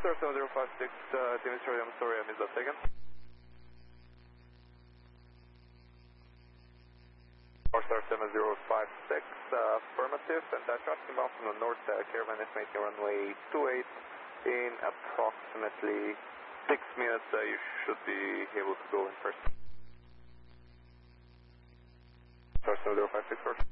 Star 7056, Team Charlie, I'm sorry I missed that second. Star 7056, affirmative, and traffic inbound from the north, Caravan estimating runway 28 in approximately 6 minutes, you should be able to go in first. Star 7056 first.